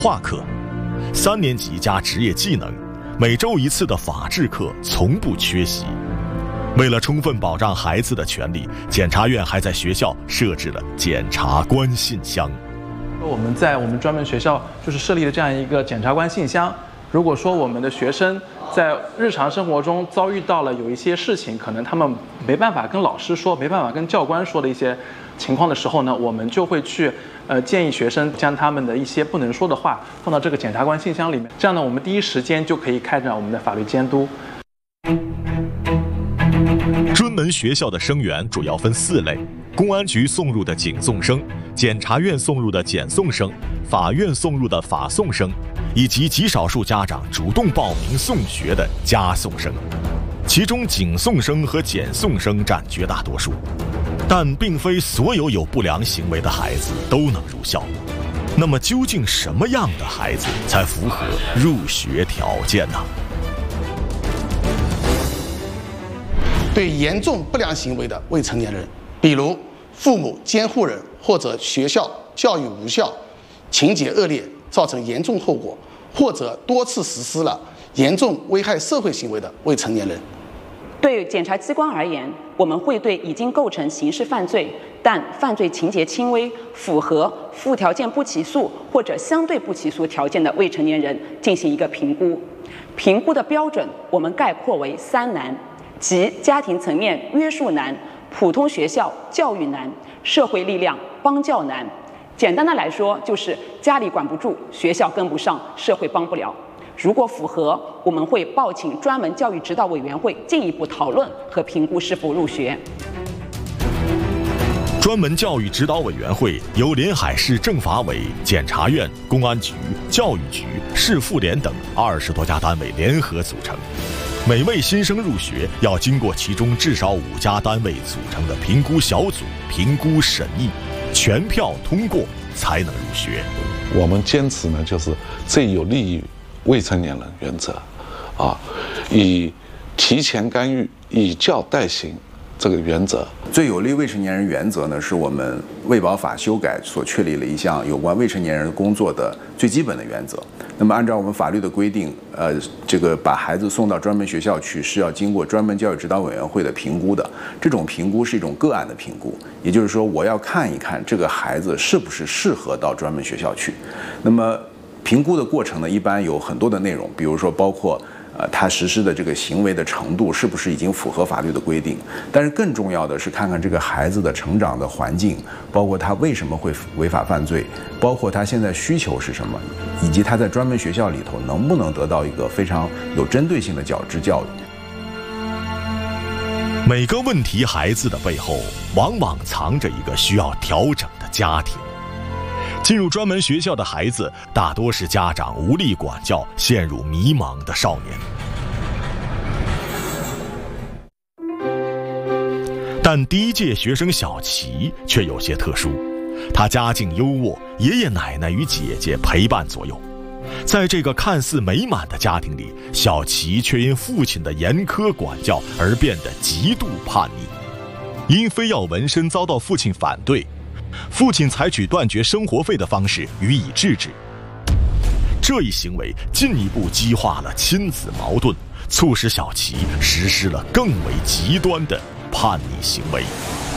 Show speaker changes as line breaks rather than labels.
化课，3年级加职业技能，每周1次的法制课从不缺席。为了充分保障孩子的权利，检察院还在学校设置了检察官信箱。
我们在我们专门学校就是设立了这样一个检察官信箱。如果说我们的学生在日常生活中遭遇到了有一些事情，可能他们没办法跟老师说，没办法跟教官说的一些情况的时候呢，我们就会去建议学生将他们的一些不能说的话放到这个检察官信箱里面。这样呢，我们第一时间就可以开展我们的法律监督。
专门学校的生源主要分4类：公安局送入的警送生，检察院送入的检送生，法院送入的法送生，以及极少数家长主动报名送学的家送生。其中警送生和检送生占绝大多数，但并非所有有不良行为的孩子都能入校。那么究竟什么样的孩子才符合入学条件呢？
对严重不良行为的未成年人，比如父母、监护人或者学校教育无效、情节恶劣，造成严重后果，或者多次实施了严重危害社会行为的未成年人。
对检察机关而言，我们会对已经构成刑事犯罪，但犯罪情节轻微、符合附条件不起诉或者相对不起诉条件的未成年人进行一个评估。评估的标准我们概括为3难，即家庭层面约束难、普通学校教育难、社会力量帮教难。简单的来说，就是家里管不住，学校跟不上，社会帮不了。如果符合，我们会报请专门教育指导委员会进一步讨论和评估是否入学。
专门教育指导委员会由临海市政法委、检察院、公安局、教育局、市妇联等20多家单位联合组成。每位新生入学要经过其中至少5家单位组成的评估小组评估审议，全票通过才能入学。
我们坚持呢，就是最有利于未成年人原则，以提前干预、以教代行这个原则。
最有利未成年人原则呢，是我们卫保法修改所确立了一项有关未成年人工作的最基本的原则。那么按照我们法律的规定，这个把孩子送到专门学校去是要经过专门教育指导委员会的评估的。这种评估是一种个案的评估，也就是说，我要看一看这个孩子是不是适合到专门学校去。那么评估的过程呢，一般有很多的内容，比如说包括他实施的这个行为的程度是不是已经符合法律的规定，但是更重要的是看看这个孩子的成长的环境，包括他为什么会违法犯罪，包括他现在需求是什么，以及他在专门学校里头能不能得到一个非常有针对性的矫治教育。
每个问题孩子的背后，往往藏着一个需要调整的家庭。进入专门学校的孩子，大多是家长无力管教、陷入迷茫的少年。但第1届学生小齐却有些特殊，他家境优渥，爷爷奶奶与姐姐陪伴左右。在这个看似美满的家庭里，小齐却因父亲的严苛管教而变得极度叛逆。因非要纹身遭到父亲反对，父亲采取断绝生活费的方式予以制止。这一行为进一步激化了亲子矛盾，促使小齐实施了更为极端的叛逆行为。